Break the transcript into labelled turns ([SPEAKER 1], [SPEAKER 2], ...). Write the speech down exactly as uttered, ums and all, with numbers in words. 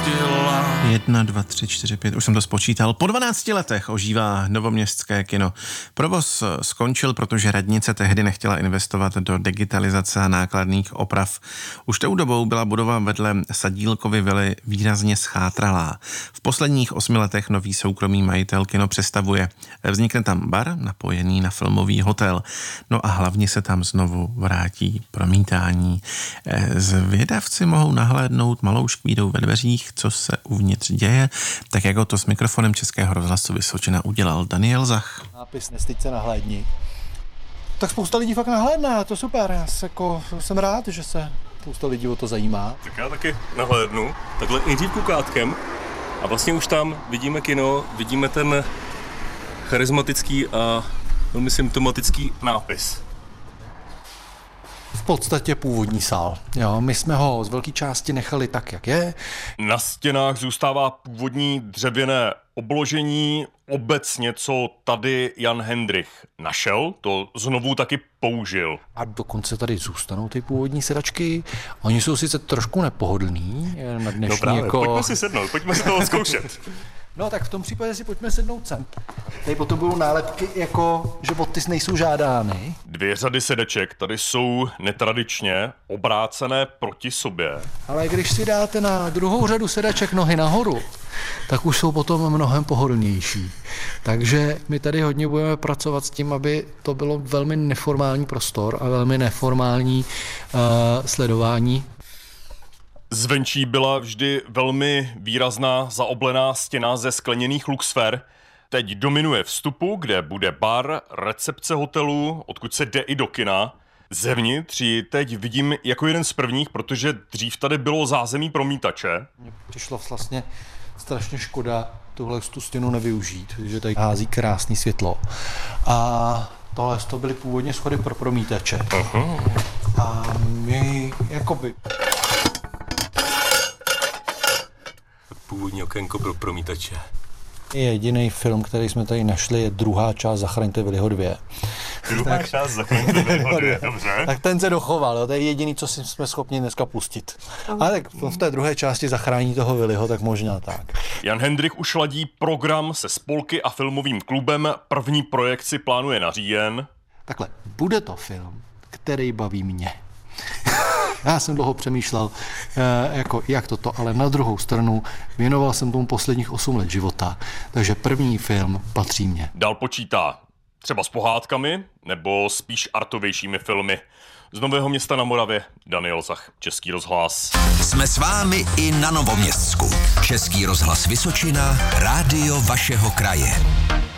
[SPEAKER 1] opustila.
[SPEAKER 2] Jedna, dva, tři, čtyři, pět, už jsem to spočítal. Po dvanácti letech ožívá novoměstské kino. Provoz skončil, protože radnice tehdy nechtěla investovat do digitalizace a nákladných oprav. Už tou dobou byla budova vedle Sadílkovy vily výrazně schátralá. V posledních osmi letech nový soukromý majitel kino přestavuje. Vznikne tam bar napojený na filmový hotel. No a hlavně se tam znovu vrátí promítání. Zvědavci mohou nahlédnout malou škvídou ve dveřích, co se uvnitř děje, tak jako to s mikrofonem Českého rozhlasu Vysočina udělal Daniel Zach.
[SPEAKER 3] Nápis Nestyď se, nahlédni. Tak spousta lidí fakt nahlédne, to super. Já se jako, jsem rád, že se spousta lidí o to zajímá.
[SPEAKER 1] Tak já taky nahlédnu, takhle nejdřív koukátkem a vlastně už tam vidíme kino, vidíme ten charismatický a velmi symptomatický nápis.
[SPEAKER 3] V podstatě původní sál. Jo, my jsme ho z velké části nechali tak, jak je.
[SPEAKER 1] Na stěnách zůstává původní dřevěné obložení. Obecně, co tady Jan Hendrych našel, to znovu taky použil.
[SPEAKER 3] A dokonce tady zůstanou ty původní sedačky. Oni jsou sice trošku nepohodlný na dnešní
[SPEAKER 1] no právě,
[SPEAKER 3] jako...
[SPEAKER 1] pojďme si sednout, pojďme si to odzkoušet.
[SPEAKER 3] No tak v tom případě si pojďme sednout sem. Tady potom budou nálepky jako, že boty nejsou žádány.
[SPEAKER 1] Dvě řady sedeček tady jsou netradičně obrácené proti sobě.
[SPEAKER 3] Ale když si dáte na druhou řadu sedaček nohy nahoru, tak už jsou potom mnohem pohodlnější. Takže my tady hodně budeme pracovat s tím, aby to bylo velmi neformální prostor a velmi neformální uh, sledování.
[SPEAKER 1] Zvenčí byla vždy velmi výrazná zaoblená stěna ze skleněných luxfer. Teď dominuje vstupu, kde bude bar, recepce hotelu, odkud se jde i do kina. Zevnitř ji teď vidím jako jeden z prvních, protože dřív tady bylo zázemí promítače.
[SPEAKER 3] Mně přišlo vlastně strašně škoda tuhle tu stěnu nevyužít, protože tady hází krásný světlo. A tohle to byly původně schody pro promítače.
[SPEAKER 1] Uh-huh.
[SPEAKER 3] A my jakoby...
[SPEAKER 1] Původní okénko pro promítače.
[SPEAKER 3] Jediný film, který jsme tady našli, je druhá část Zachraňte Viliho dvě.
[SPEAKER 1] Druhá tak, část Zachraňte Viliho dvě, dobře.
[SPEAKER 3] Tak ten se dochoval, jo, to je jediný, co si jsme schopni dneska pustit. Ale tak v té druhé části zachrání toho Viliho, tak možná tak.
[SPEAKER 1] Jan Hendrych už ladí program se spolky a filmovým klubem. První projekci plánuje na říjen.
[SPEAKER 3] Takhle, bude to film, který baví mě. Já jsem dlouho přemýšlel, jako, jak toto, ale na druhou stranu věnoval jsem tomu posledních osm let života, takže první film patří mně.
[SPEAKER 1] Dál počítá třeba s pohádkami, nebo spíš artovějšími filmy. Z Nového Města na Moravě, Daniel Zach, Český rozhlas.
[SPEAKER 4] Jsme s vámi i na Novoměstsku. Český rozhlas Vysočina, rádio vašeho kraje.